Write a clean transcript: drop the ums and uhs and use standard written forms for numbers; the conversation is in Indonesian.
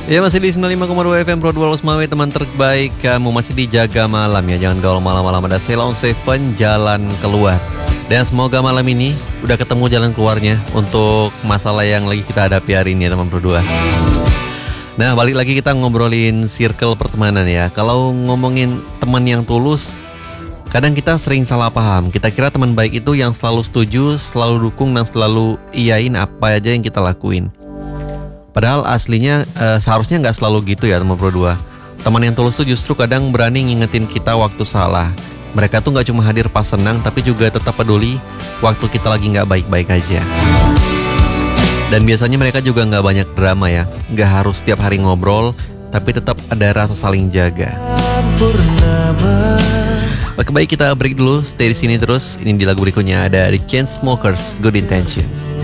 Ya masih di 95,2 FM Pro 2 Mawe, teman terbaik kamu masih dijaga malam ya. Jangan gaul malam-malam, ada Ceylon Seven jalan keluar. Dan semoga malam ini udah ketemu jalan keluarnya untuk masalah yang lagi kita hadapi hari ini ya teman Pro 2. Nah balik lagi kita ngobrolin circle pertemanan ya. Kalau ngomongin teman yang tulus, kadang kita sering salah paham. Kita kira teman baik itu yang selalu setuju, selalu dukung, dan selalu iyain apa aja yang kita lakuin. Padahal aslinya seharusnya nggak selalu gitu ya teman Pro 2. Teman yang tulus tuh justru kadang berani ngingetin kita waktu salah. Mereka tuh nggak cuma hadir pas senang, tapi juga tetap peduli waktu kita lagi nggak baik-baik aja. Dan biasanya mereka juga nggak banyak drama ya. Nggak harus setiap hari ngobrol, tapi tetap ada rasa saling jaga. Oke baik, kita break dulu. Stay di sini terus. Ini di lagu berikutnya ada The Chainsmokers, Good Intentions.